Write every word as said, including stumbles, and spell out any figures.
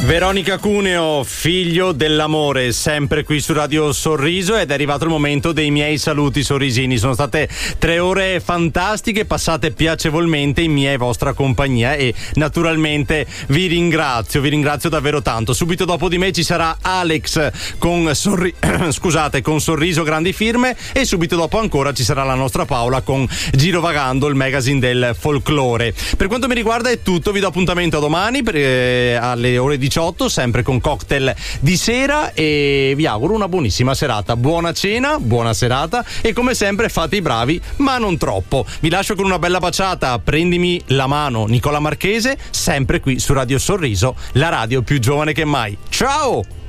Veronica Cuneo, figlio dell'amore, sempre qui su Radio Sorriso, ed è arrivato il momento dei miei saluti sorrisini. Sono state tre ore fantastiche, passate piacevolmente in mia e vostra compagnia, e naturalmente vi ringrazio, vi ringrazio davvero tanto. Subito dopo di me ci sarà Alex con sorri- scusate, con Sorriso Grandi Firme, e subito dopo ancora ci sarà la nostra Paola con Girovagando, il magazine del folklore. Per quanto mi riguarda è tutto, vi do appuntamento a domani per, eh, alle ore diciotto, sempre con cocktail di sera, e vi auguro una buonissima serata. Buona cena, buona serata, e come sempre fate i bravi, ma non troppo. Vi lascio con una bella baciata. Prendimi la mano, Nicola Marchese, sempre qui su Radio Sorriso, la radio più giovane che mai. Ciao!